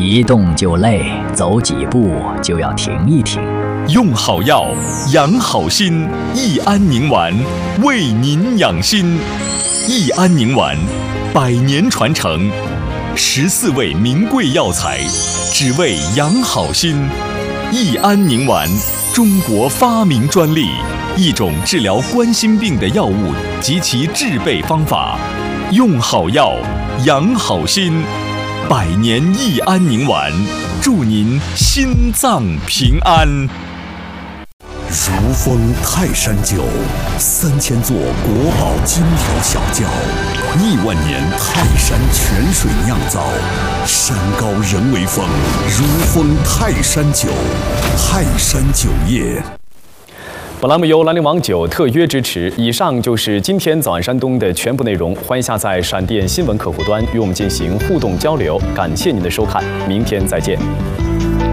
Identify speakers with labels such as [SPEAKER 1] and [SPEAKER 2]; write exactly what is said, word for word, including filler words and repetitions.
[SPEAKER 1] 一动就累，走几步就要停一停。
[SPEAKER 2] 用好药，养好心，益安宁丸为您养心。益安宁丸，百年传承，十四味名贵药材，只为养好心。益安宁丸，中国发明专利，一种治疗冠心病的药物及其制备方法。用好药，养好心。百年益安宁丸，祝您心脏平安。
[SPEAKER 3] 如风泰山酒，三千座国宝精调小窖，亿万年泰山泉水酿造，山高人为峰，如风泰山酒，泰山酒业。
[SPEAKER 4] 本栏目由兰陵王酒特约支持。以上就是今天早安山东的全部内容，欢迎下载闪电新闻客户端与我们进行互动交流。感谢您的收看，明天再见。